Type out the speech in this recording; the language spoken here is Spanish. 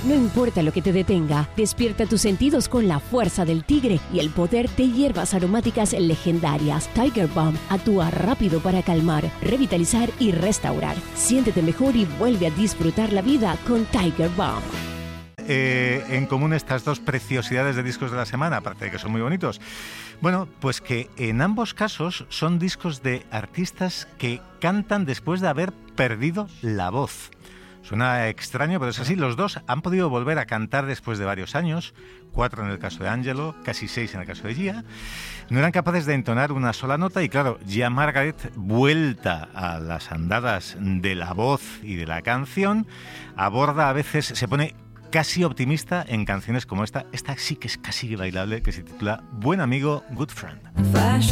No importa lo que te detenga, despierta tus sentidos con la fuerza del tigre y el poder de hierbas aromáticas legendarias. Tiger Balm actúa rápido para calmar, revitalizar y restaurar. Siéntete mejor y vuelve a disfrutar la vida con Tiger Balm. En común estas dos preciosidades de discos de la semana, aparte de que son muy bonitos? Bueno, pues que en ambos casos son discos de artistas que cantan después de haber perdido la voz. Suena extraño, pero es así. Los dos han podido volver a cantar después de varios años, 4 en el caso de Angelo, casi 6 en el caso de Gia. No eran capaces de entonar una sola nota y claro, Gia Margaret, vuelta a las andadas de la voz y de la canción, aborda a veces, se pone casi optimista en canciones como esta sí que es casi bailable, que se titula Buen Amigo, Good Friend.